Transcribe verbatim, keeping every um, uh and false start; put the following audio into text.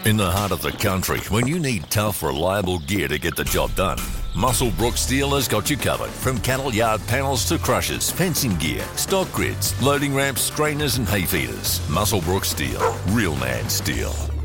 In the heart of the country, when you need tough, reliable gear to get the job done, Muswellbrook Steel has got you covered. From cattle yard panels to crushers, fencing gear, stock grids, loading ramps, strainers and hay feeders. Muswellbrook Steel. Real man steel.